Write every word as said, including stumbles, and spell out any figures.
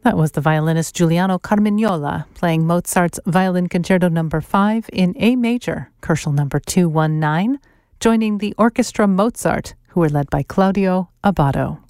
That was the violinist Giuliano Carmignola playing Mozart's Violin Concerto number five in A major, Koelschel number two one nine, joining the Orchestra Mozart, who were led by Claudio Abbado.